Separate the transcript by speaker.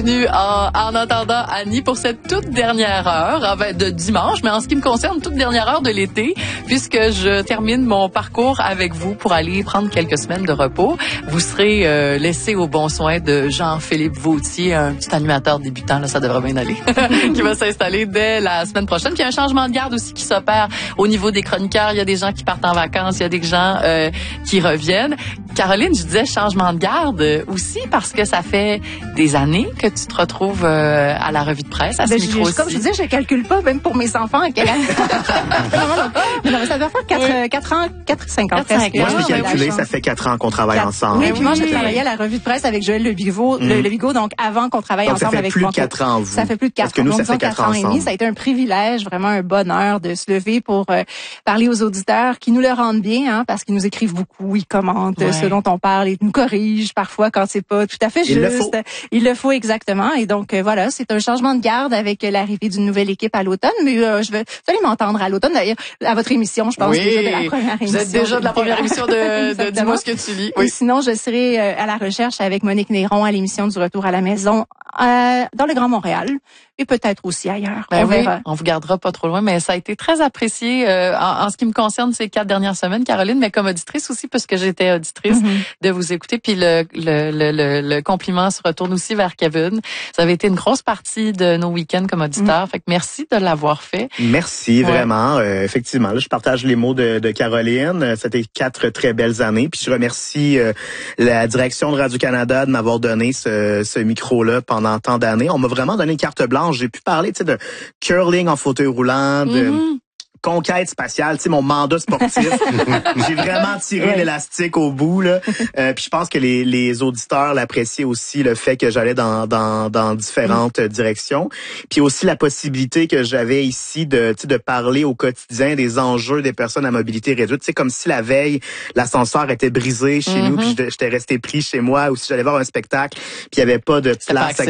Speaker 1: bienvenue en attendant Annie pour cette toute dernière heure de dimanche, mais en ce qui me concerne, toute dernière heure de l'été, puisque je termine mon parcours avec vous pour aller prendre quelques semaines de repos. Vous serez laissé au bon soin de Jean-Philippe Vautier, un petit animateur débutant, là, ça devrait bien aller, qui va s'installer dès la semaine prochaine. Puis il y a un changement de garde aussi qui s'opère au niveau des chroniqueurs. Il y a des gens qui partent en vacances, il y a des gens qui reviennent. Caroline, je disais changement de garde aussi parce que ça fait des années que tu te retrouves à la revue de presse, à ce micro-ci.
Speaker 2: Comme je disais, je calcule pas, même pour mes enfants, à quelle année. Non, mais ça doit faire 4 ans, 5 ans.
Speaker 3: Moi, je l'ai calculé, ça fait 4 ans qu'on travaille ensemble.
Speaker 2: Oui, puis moi, j'ai travaillé à la revue de presse avec Joël Lebigot, donc avant qu'on travaille
Speaker 3: donc,
Speaker 2: ensemble avec
Speaker 3: plus de 4 ans, vous.
Speaker 2: Ça fait plus de 4 ans.
Speaker 3: Parce que nous, ça fait 4 ans
Speaker 2: et demi. Ça a été un privilège, vraiment un bonheur de se lever pour parler aux auditeurs qui nous le rendent bien, parce qu'ils nous écrivent beaucoup, ils commentent ce dont on parle, ils nous corrigent parfois quand c'est pas tout à fait juste. Il le faut exactement. Et donc, voilà, c'est un changement de garde avec l'arrivée d'une nouvelle équipe à l'automne. Mais vous allez m'entendre à l'automne, d'ailleurs, à votre émission, je pense déjà de la première émission.
Speaker 1: Vous êtes déjà de la première émission de Dis-moi ce que tu lis. Oui.
Speaker 2: Et sinon, je serai à la recherche avec Monique Néron à l'émission du Retour à la maison dans le Grand Montréal et peut-être aussi ailleurs.
Speaker 1: On verra. On vous gardera pas trop loin, mais ça a été très apprécié en ce qui me concerne ces 4 dernières semaines, Caroline, mais comme auditrice aussi, parce que j'étais auditrice de vous écouter. Puis le compliment se retourne aussi vers Kevin. Ça avait été une grosse partie de nos week-ends comme auditeur. Fait que merci de l'avoir fait.
Speaker 3: Merci, vraiment. Effectivement, là, je partage les mots de Caroline. C'était 4 très belles années. Puis je remercie la direction de Radio-Canada de m'avoir donné ce micro-là pendant tant d'années. On m'a vraiment donné une carte blanche. J'ai pu parler, de curling en fauteuil roulant, de conquête spatiale, mon mandat sportif. J'ai vraiment tiré l'élastique au bout, là. Puis je pense que les auditeurs l'appréciaient aussi, le fait que j'allais dans différentes directions. Puis aussi la possibilité que j'avais ici de parler au quotidien des enjeux des personnes à mobilité réduite. C'est comme si la veille, l'ascenseur était brisé chez nous, puis j'étais resté pris chez moi, ou si j'allais voir un spectacle, puis il y avait pas de place